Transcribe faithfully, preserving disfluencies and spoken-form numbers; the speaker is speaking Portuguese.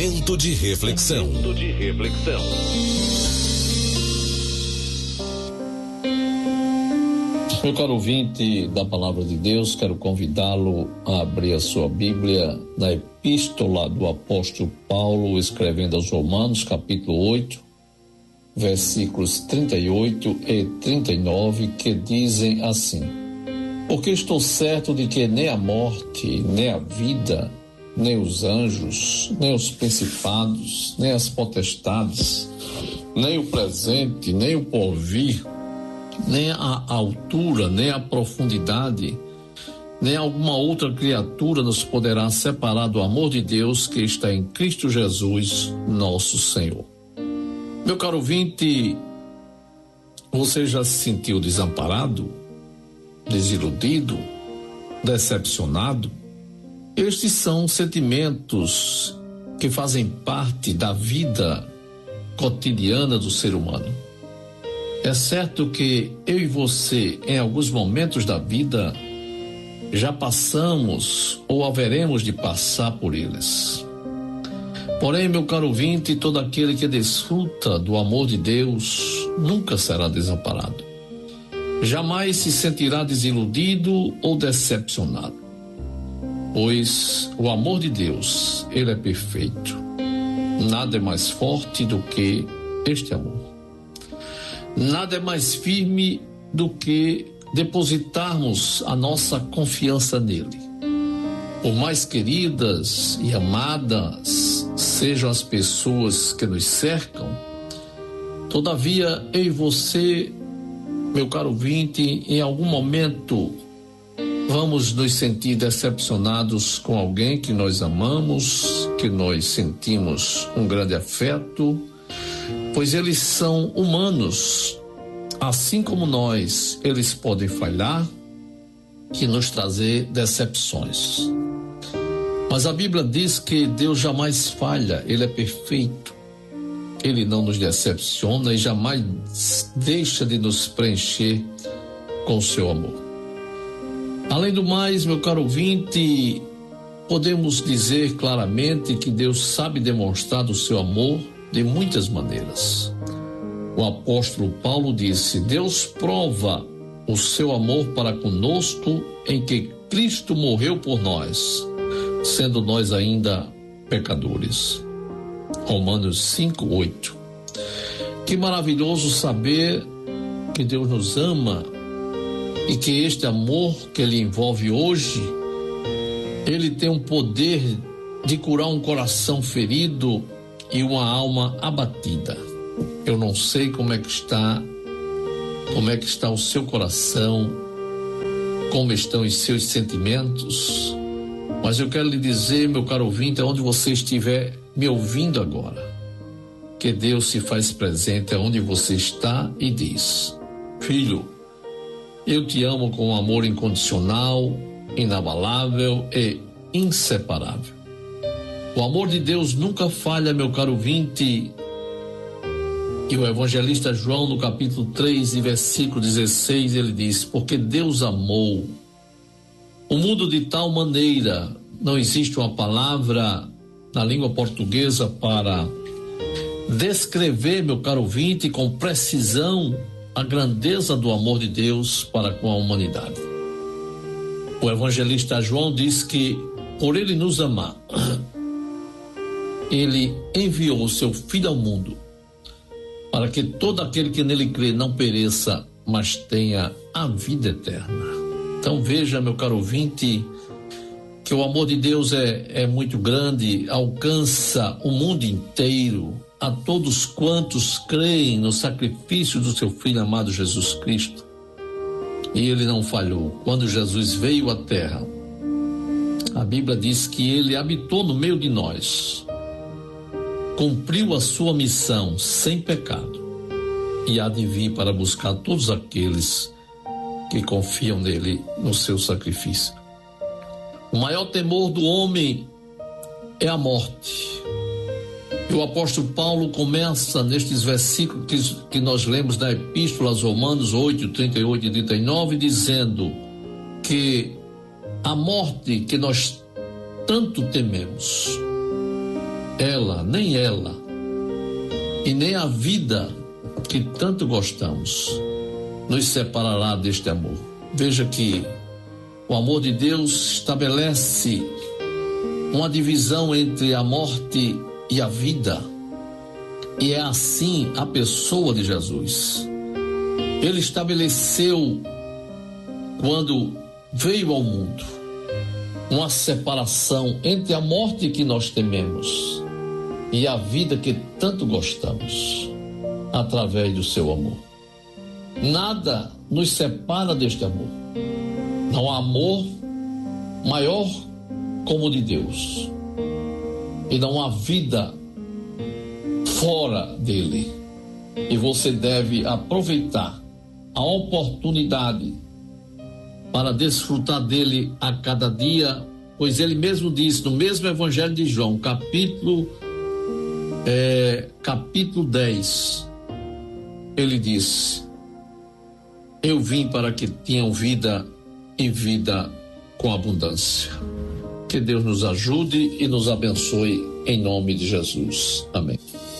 Momento de reflexão. Momento de reflexão. Meu caro ouvinte da Palavra de Deus, quero convidá-lo a abrir a sua Bíblia na Epístola do Apóstolo Paulo, escrevendo aos Romanos, capítulo oito, versículos trinta e oito e trinta e nove, que dizem assim: porque estou certo de que nem a morte, nem a vida, nem os anjos, nem os principados, nem as potestades, nem o presente, nem o porvir, nem a altura, nem a profundidade, nem alguma outra criatura nos poderá separar do amor de Deus que está em Cristo Jesus, nosso Senhor. Meu caro ouvinte, você já se sentiu desamparado, desiludido, decepcionado? Estes são sentimentos que fazem parte da vida cotidiana do ser humano. É certo que eu e você, em alguns momentos da vida, já passamos ou haveremos de passar por eles. Porém, meu caro ouvinte, todo aquele que desfruta do amor de Deus nunca será desamparado. Jamais se sentirá desiludido ou decepcionado, pois o amor de Deus, ele é perfeito. Nada é mais forte do que este amor. Nada é mais firme do que depositarmos a nossa confiança nele. Por mais queridas e amadas sejam as pessoas que nos cercam, todavia eu e você, meu caro ouvinte, em algum momento vamos nos sentir decepcionados com alguém que nós amamos, que nós sentimos um grande afeto, pois eles são humanos, assim como nós. Eles podem falhar e nos trazer decepções. Mas a Bíblia diz que Deus jamais falha, Ele é perfeito. Ele não nos decepciona e jamais deixa de nos preencher com o seu amor. Além do mais, meu caro ouvinte, podemos dizer claramente que Deus sabe demonstrar o seu amor de muitas maneiras. O apóstolo Paulo disse: Deus prova o seu amor para conosco em que Cristo morreu por nós, sendo nós ainda pecadores. Romanos cinco, oito. Que maravilhoso saber que Deus nos ama e que este amor que Ele envolve hoje, Ele tem um poder de curar um coração ferido e uma alma abatida. Eu não sei como é que está, como é que está o seu coração, como estão os seus sentimentos, mas eu quero lhe dizer, meu caro ouvinte, aonde você estiver me ouvindo agora, que Deus se faz presente aonde você está e diz: filho, eu te amo com um amor incondicional, inabalável e inseparável. O amor de Deus nunca falha, meu caro ouvinte. E o evangelista João, no capítulo três, e versículo dezesseis, ele diz: porque Deus amou o mundo de tal maneira, não existe uma palavra na língua portuguesa para descrever, meu caro ouvinte, com precisão a grandeza do amor de Deus para com a humanidade. O evangelista João diz que, por ele nos amar, ele enviou o seu Filho ao mundo, para que todo aquele que nele crê não pereça, mas tenha a vida eterna. Então veja, meu caro ouvinte, que o amor de Deus é, é muito grande, alcança o mundo inteiro, a todos quantos creem no sacrifício do seu Filho amado Jesus Cristo. E ele não falhou. Quando Jesus veio à terra, a Bíblia diz que ele habitou no meio de nós, cumpriu a sua missão sem pecado e há de vir para buscar todos aqueles que confiam nele, no seu sacrifício. O maior temor do homem é a morte. E o apóstolo Paulo começa nestes versículos que, que nós lemos da Epístola aos Romanos oito, trinta e oito e trinta e nove, dizendo que a morte que nós tanto tememos ela, nem ela, e nem a vida que tanto gostamos nos separará deste amor. Veja que o amor de Deus estabelece uma divisão entre a morte e a vida, e é assim a pessoa de Jesus. Ele estabeleceu, quando veio ao mundo, uma separação entre a morte que nós tememos e a vida que tanto gostamos, através do seu amor. Nada nos separa deste amor. Não há amor maior como o de Deus, e não há vida fora dele. E você deve aproveitar a oportunidade para desfrutar dele a cada dia, pois ele mesmo diz no mesmo Evangelho de João, capítulo é, capítulo dez, ele diz: eu vim para que tenham vida e vida com abundância. Que Deus nos ajude e nos abençoe em nome de Jesus. Amém.